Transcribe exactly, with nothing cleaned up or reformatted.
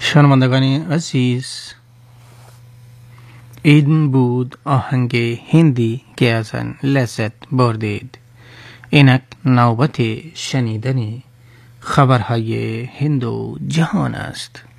شنوندگان عزیز، این بود آهنگ هندی که از آن لذت بردید. اینک نوبت شنیدن خبرهای هند و جهان است.